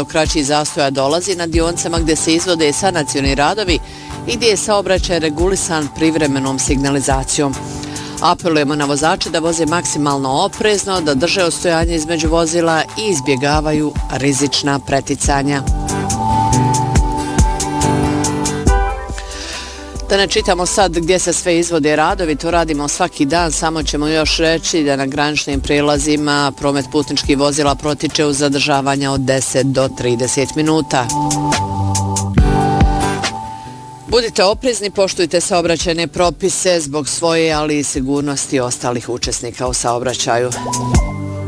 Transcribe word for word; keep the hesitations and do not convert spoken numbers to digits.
kraćih zastoja dolazi na dionicama gdje se izvode sanacioni radovi i gdje je saobraćaj regulisan privremenom signalizacijom. Apelujemo na vozače da voze maksimalno oprezno, da drže odstojanje između vozila i izbjegavaju rizična preticanja. Da ne čitamo sad gdje se sve izvode radovi, to radimo svaki dan, samo ćemo još reći da na graničnim prijelazima promet putničkih vozila protiče uz zadržavanja od deset do trideset minuta. Budite oprezni, poštujte saobraćajne propise zbog svoje, ali i sigurnosti ostalih učesnika u saobraćaju.